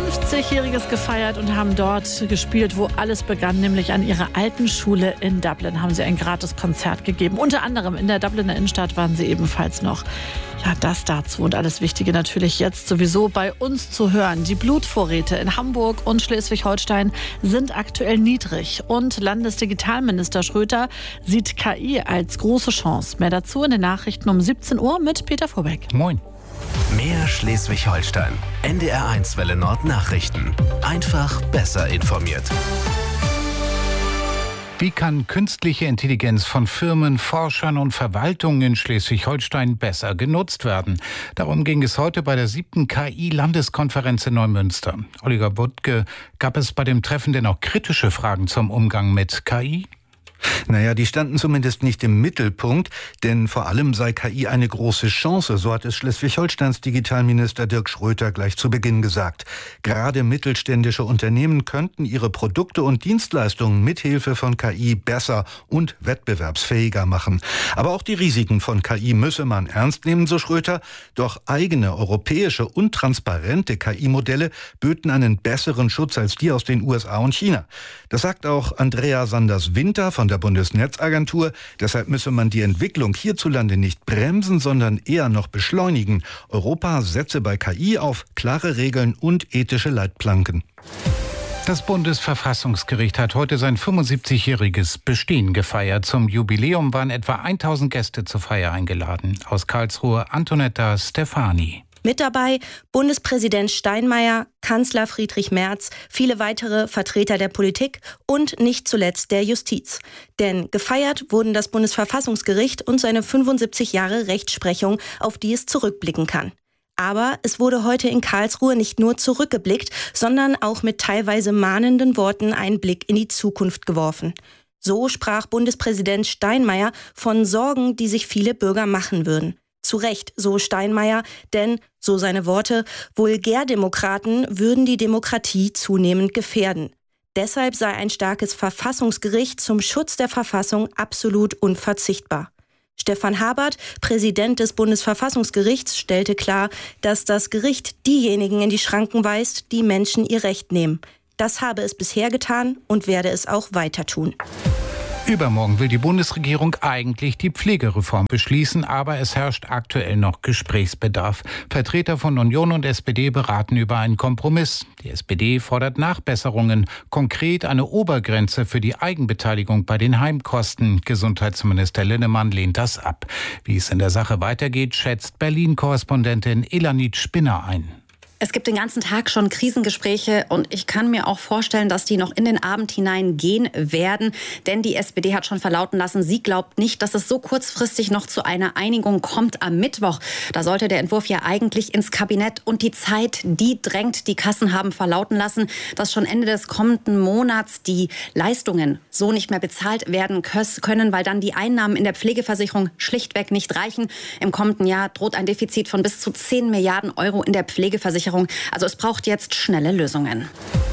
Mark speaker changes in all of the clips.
Speaker 1: 50-Jähriges gefeiert und haben dort gespielt, wo alles begann, nämlich an ihrer alten Schule in Dublin. Haben sie ein Gratis-Konzert gegeben. Unter anderem in der Dubliner Innenstadt waren sie ebenfalls noch. Ja, das dazu und alles Wichtige natürlich jetzt sowieso bei uns zu hören. Die Blutvorräte in Hamburg und Schleswig-Holstein sind aktuell niedrig. Und Landesdigitalminister Schröter sieht KI als große Chance. Mehr dazu in den Nachrichten um 17 Uhr mit Peter Vorbeck.
Speaker 2: Moin.
Speaker 3: Mehr Schleswig-Holstein. NDR1 Welle Nord Nachrichten. Einfach besser informiert.
Speaker 2: Wie kann künstliche Intelligenz von Firmen, Forschern und Verwaltungen in Schleswig-Holstein besser genutzt werden? Darum ging es heute bei der 7. KI-Landeskonferenz in Neumünster. Oliver Butke, gab es bei dem Treffen denn auch kritische Fragen zum Umgang mit KI?
Speaker 4: Naja, die standen zumindest nicht im Mittelpunkt, denn vor allem sei KI eine große Chance, so hat es Schleswig-Holsteins Digitalminister Dirk Schröter gleich zu Beginn gesagt. Gerade mittelständische Unternehmen könnten ihre Produkte und Dienstleistungen mithilfe von KI besser und wettbewerbsfähiger machen. Aber auch die Risiken von KI müsse man ernst nehmen, so Schröter. Doch eigene europäische und transparente KI-Modelle böten einen besseren Schutz als die aus den USA und China. Das sagt auch Andrea Sanders-Winter von der Bundesnetzagentur. Deshalb müsse man die Entwicklung hierzulande nicht bremsen, sondern eher noch beschleunigen. Europa setze bei KI auf klare Regeln und ethische Leitplanken.
Speaker 2: Das Bundesverfassungsgericht hat heute sein 75-jähriges Bestehen gefeiert. Zum Jubiläum waren etwa 1000 Gäste zur Feier eingeladen. Aus Karlsruhe Antonetta Stefani.
Speaker 5: Mit dabei Bundespräsident Steinmeier, Kanzler Friedrich Merz, viele weitere Vertreter der Politik und nicht zuletzt der Justiz. Denn gefeiert wurden das Bundesverfassungsgericht und seine 75 Jahre Rechtsprechung, auf die es zurückblicken kann. Aber es wurde heute in Karlsruhe nicht nur zurückgeblickt, sondern auch mit teilweise mahnenden Worten einen Blick in die Zukunft geworfen. So sprach Bundespräsident Steinmeier von Sorgen, die sich viele Bürger machen würden. Zu Recht, so Steinmeier, denn, so seine Worte, Vulgärdemokraten würden die Demokratie zunehmend gefährden. Deshalb sei ein starkes Verfassungsgericht zum Schutz der Verfassung absolut unverzichtbar. Stefan Habert, Präsident des Bundesverfassungsgerichts, stellte klar, dass das Gericht diejenigen in die Schranken weist, die Menschen ihr Recht nehmen. Das habe es bisher getan und werde es auch weiter tun.
Speaker 2: Übermorgen will die Bundesregierung eigentlich die Pflegereform beschließen, aber es herrscht aktuell noch Gesprächsbedarf. Vertreter von Union und SPD beraten über einen Kompromiss. Die SPD fordert Nachbesserungen, konkret eine Obergrenze für die Eigenbeteiligung bei den Heimkosten. Gesundheitsminister Linnemann lehnt das ab. Wie es in der Sache weitergeht, schätzt Berlin-Korrespondentin Elanit Spinner ein.
Speaker 6: Es gibt den ganzen Tag schon Krisengespräche und ich kann mir auch vorstellen, dass die noch in den Abend hinein gehen werden. Denn die SPD hat schon verlauten lassen, sie glaubt nicht, dass es so kurzfristig noch zu einer Einigung kommt am Mittwoch. Da sollte der Entwurf ja eigentlich ins Kabinett und die Zeit, die drängt. Die Kassen haben verlauten lassen, dass schon Ende des kommenden Monats die Leistungen so nicht mehr bezahlt werden können, weil dann die Einnahmen in der Pflegeversicherung schlichtweg nicht reichen. Im kommenden Jahr droht ein Defizit von bis zu 10 Milliarden Euro in der Pflegeversicherung. Also es braucht jetzt schnelle Lösungen.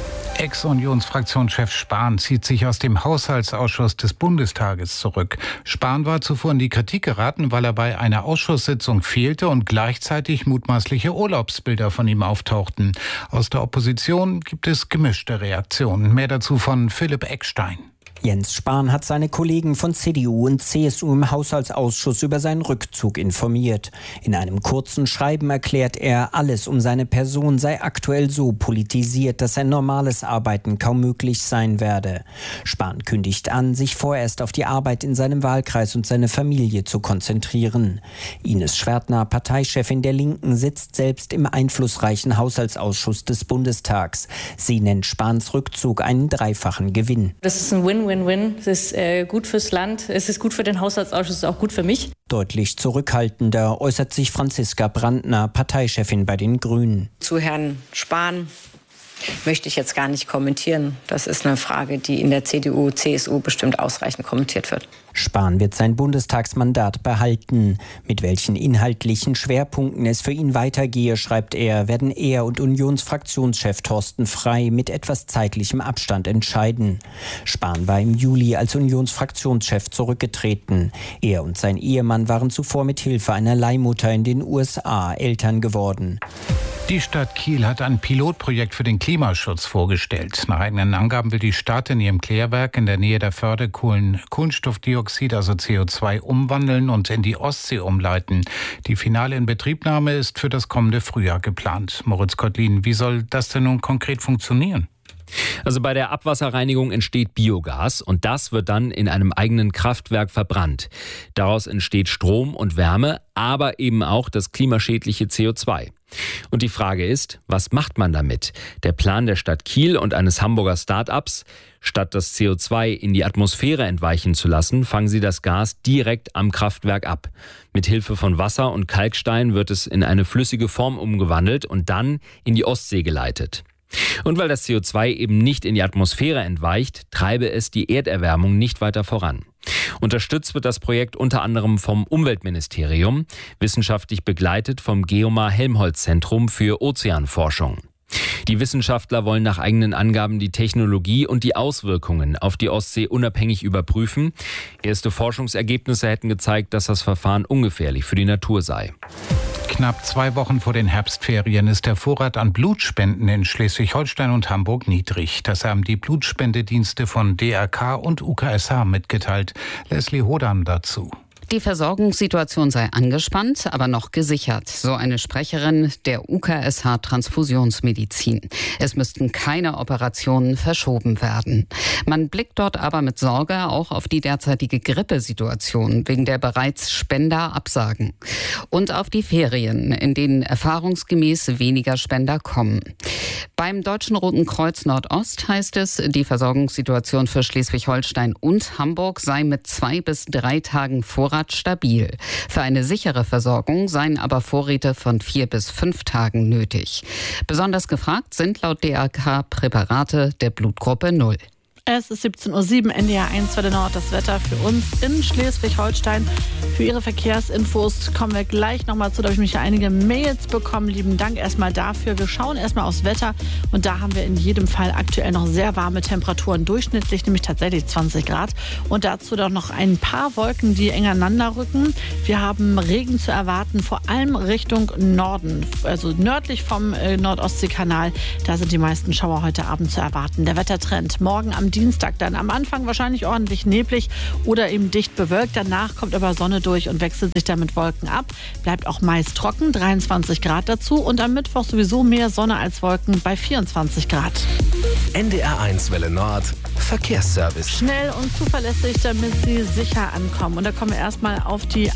Speaker 2: Ex-Unionsfraktionschef Spahn zieht sich aus dem Haushaltsausschuss des Bundestages zurück. Spahn war zuvor in die Kritik geraten, weil er bei einer Ausschusssitzung fehlte und gleichzeitig mutmaßliche Urlaubsbilder von ihm auftauchten. Aus der Opposition gibt es gemischte Reaktionen. Mehr dazu von Philipp Eckstein.
Speaker 7: Jens Spahn hat seine Kollegen von CDU und CSU im Haushaltsausschuss über seinen Rückzug informiert. In einem kurzen Schreiben erklärt er, alles um seine Person sei aktuell so politisiert, dass ein normales Arbeiten kaum möglich sein werde. Spahn kündigt an, sich vorerst auf die Arbeit in seinem Wahlkreis und seine Familie zu konzentrieren. Ines Schwertner, Parteichefin der Linken, sitzt selbst im einflussreichen Haushaltsausschuss des Bundestags. Sie nennt Spahns Rückzug einen dreifachen Gewinn.
Speaker 8: Das ist ein Win-Win. Es ist gut fürs Land, es ist gut für den Haushaltsausschuss, es ist auch gut für mich.
Speaker 7: Deutlich zurückhaltender äußert sich Franziska Brandner, Parteichefin bei den Grünen.
Speaker 9: Zu Herrn Spahn. möchte ich jetzt gar nicht kommentieren. Das ist eine Frage, die in der CDU, CSU bestimmt ausreichend kommentiert wird.
Speaker 7: Spahn wird sein Bundestagsmandat behalten. Mit welchen inhaltlichen Schwerpunkten es für ihn weitergehe, schreibt er, werden er und Unionsfraktionschef Thorsten Frey mit etwas zeitlichem Abstand entscheiden. Spahn war im Juli als Unionsfraktionschef zurückgetreten. Er und sein Ehemann waren zuvor mit Hilfe einer Leihmutter in den USA Eltern geworden.
Speaker 2: Die Stadt Kiel hat ein Pilotprojekt für den Klimaschutz vorgestellt. Nach eigenen Angaben will die Stadt in ihrem Klärwerk in der Nähe der Förderkohlen Kohlenstoffdioxid, also CO2, umwandeln und in die Ostsee umleiten. Die finale Inbetriebnahme ist für das kommende Frühjahr geplant. Moritz Kottlin, wie soll das denn nun konkret funktionieren?
Speaker 10: Also bei der Abwasserreinigung entsteht Biogas und das wird dann in einem eigenen Kraftwerk verbrannt. Daraus entsteht Strom und Wärme, aber eben auch das klimaschädliche CO2. Und die Frage ist, was macht man damit? Der Plan der Stadt Kiel und eines Hamburger Start-ups: Statt das CO2 in die Atmosphäre entweichen zu lassen, fangen sie das Gas direkt am Kraftwerk ab. Mit Hilfe von Wasser und Kalkstein wird es in eine flüssige Form umgewandelt und dann in die Ostsee geleitet. Und weil das CO2 eben nicht in die Atmosphäre entweicht, treibe es die Erderwärmung nicht weiter voran. Unterstützt wird das Projekt unter anderem vom Umweltministerium, wissenschaftlich begleitet vom Geomar-Helmholtz-Zentrum für Ozeanforschung. Die Wissenschaftler wollen nach eigenen Angaben die Technologie und die Auswirkungen auf die Ostsee unabhängig überprüfen. Erste Forschungsergebnisse hätten gezeigt, dass das Verfahren ungefährlich für die Natur sei.
Speaker 2: Knapp 2 Wochen vor den Herbstferien ist der Vorrat an Blutspenden in Schleswig-Holstein und Hamburg niedrig. Das haben die Blutspendedienste von DRK und UKSH mitgeteilt. Leslie Hodan dazu.
Speaker 11: Die Versorgungssituation sei angespannt, aber noch gesichert, so eine Sprecherin der UKSH Transfusionsmedizin. Es müssten keine Operationen verschoben werden. Man blickt dort aber mit Sorge auch auf die derzeitige Grippesituation wegen der bereits Spenderabsagen und auf die Ferien, in denen erfahrungsgemäß weniger Spender kommen. Beim Deutschen Roten Kreuz Nordost heißt es, die Versorgungssituation für Schleswig-Holstein und Hamburg sei mit 2 bis 3 Tagen Vorrat stabil. Für eine sichere Versorgung seien aber Vorräte von 4 bis 5 Tagen nötig. Besonders gefragt sind laut DRK Präparate der Blutgruppe 0.
Speaker 1: Es ist 17:07 Uhr, NDR 1 Welle Nord, das Wetter für uns in Schleswig-Holstein. Für Ihre Verkehrsinfos kommen wir gleich nochmal zu. Da habe ich mich ja einige Mails bekommen. Lieben Dank erstmal dafür. Wir schauen erstmal aufs Wetter und da haben wir in jedem Fall aktuell noch sehr warme Temperaturen, durchschnittlich nämlich tatsächlich 20 Grad. Und dazu doch noch ein paar Wolken, die eng aneinander rücken. Wir haben Regen zu erwarten, vor allem Richtung Norden, also nördlich vom Nordostseekanal. Da sind die meisten Schauer heute Abend zu erwarten. Der Wettertrend morgen am Dienstag dann am Anfang wahrscheinlich ordentlich neblig oder eben dicht bewölkt. Danach kommt aber Sonne durch und wechselt sich dann mit Wolken ab. Bleibt auch meist trocken, 23 Grad dazu. Und am Mittwoch sowieso mehr Sonne als Wolken bei 24 Grad.
Speaker 3: NDR 1 Welle Nord Verkehrsservice.
Speaker 1: Schnell und zuverlässig, damit Sie sicher ankommen. Und da kommen wir erstmal auf die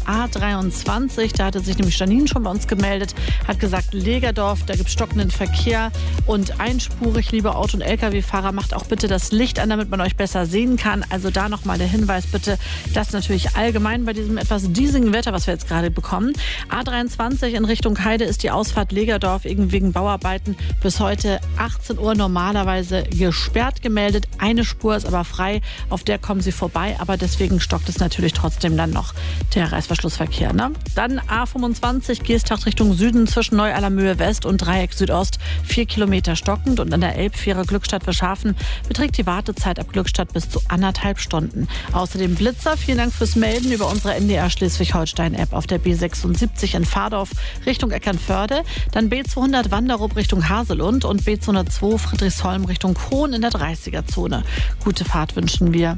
Speaker 1: A23. Da hatte sich nämlich Janine schon bei uns gemeldet, hat gesagt, Legerdorf, da gibt es stockenden Verkehr und einspurig, liebe Auto- und Lkw-Fahrer, macht auch bitte das Licht an, damit man euch besser sehen kann. Also da nochmal der Hinweis bitte, das natürlich allgemein bei diesem etwas diesigen Wetter, was wir jetzt gerade bekommen. A23 in Richtung Heide ist die Ausfahrt Legerdorf wegen Bauarbeiten bis heute 18 Uhr normalerweise gesperrt gemeldet. Eine Spur ist aber frei, auf der kommen Sie vorbei, aber deswegen stockt es natürlich trotzdem dann noch der Reißverschlussverkehr. Ne? Dann A25 Geesthacht Richtung Süden zwischen Neu-Allermöhe West und Dreieck Südost 4 Kilometer stockend und an der Elbfähre Glückstadt-Verschafen beträgt die Wartezeit ab Glückstadt bis zu 1,5 Stunden. Außerdem Blitzer, vielen Dank fürs Melden über unsere NDR Schleswig-Holstein-App auf der B76 in Fahrdorf Richtung Eckernförde, dann B200 Wanderup Richtung Haselund und B202 Friedrichsholm Richtung Kohn in der 30er-Zone. Gute Fahrt wünschen wir.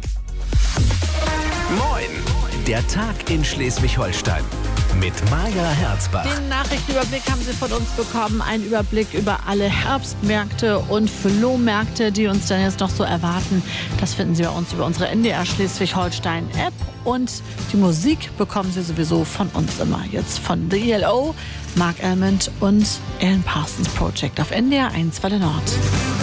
Speaker 3: Moin! Der Tag in Schleswig-Holstein mit Maja Herzbach.
Speaker 1: Den Nachrichtenüberblick haben Sie von uns bekommen. Ein Überblick über alle Herbstmärkte und Flohmärkte, die uns dann jetzt noch so erwarten. Das finden Sie bei uns über unsere NDR Schleswig-Holstein-App. Und die Musik bekommen Sie sowieso von uns immer. Jetzt von The ELO, Mark Almond und Alan Parsons Project auf NDR 1 Welle Nord.